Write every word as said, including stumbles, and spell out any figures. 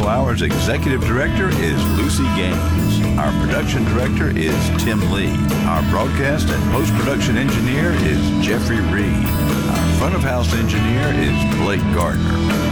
Hour's Executive Director is Lucy Gaines. Our Production Director is Tim Lee. Our Broadcast and Post-Production Engineer is Jeffrey Reed. Our Front of House Engineer is Blake Gardner.